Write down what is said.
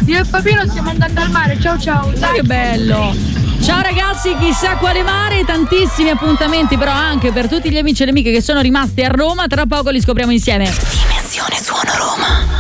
Io e Papino stiamo andando al mare. Ciao ciao. Che bello. Ciao ragazzi, chissà quale mare, tantissimi appuntamenti però anche per tutti gli amici e le amiche che sono rimasti a Roma, tra poco li scopriamo insieme. Dimensione Suono Roma.